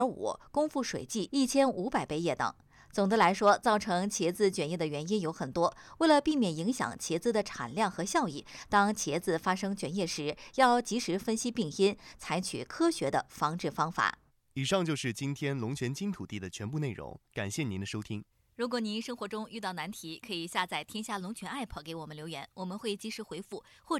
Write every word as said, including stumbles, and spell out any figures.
五，功夫水剂一千五百杯液等。总的来说，造成茄子卷叶的原因有很多。为了避免影响茄子的产量和效益，当茄子发生卷叶时，要及时分析病因，采取科学的防治方法。 以上就是今天龙泉金土地的全部内容，感谢您的收听。 如果您生活中遇到难题，可以下载天下龙泉 App 给我们留言，我们会及时回复，或者